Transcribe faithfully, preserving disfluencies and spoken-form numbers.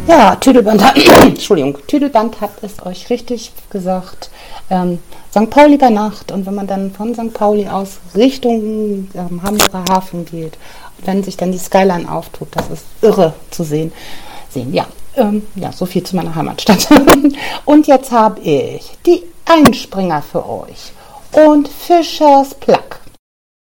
Ja, Tüdelband hat, Entschuldigung, Tüdelband hat es euch richtig gesagt. Ähm, Sankt Pauli bei Nacht, und wenn man dann von Sankt Pauli aus Richtung ähm, Hamburger Hafen geht, wenn sich dann die Skyline auftut, das ist irre zu sehen. sehen. Ja, ähm, ja, so viel zu meiner Heimatstadt. Und jetzt habe ich die Einspringer für euch und Fischers Plug.